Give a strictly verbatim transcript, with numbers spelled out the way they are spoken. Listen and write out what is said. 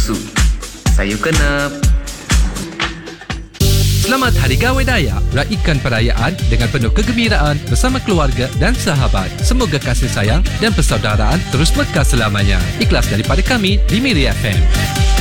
Sayur kenep. Selamat Hari Gawai Dayak. Raikan perayaan dengan penuh kegembiraan bersama keluarga dan sahabat. Semoga kasih sayang dan persaudaraan terus mekar selamanya. Ikhlas daripada kami di Miri F M.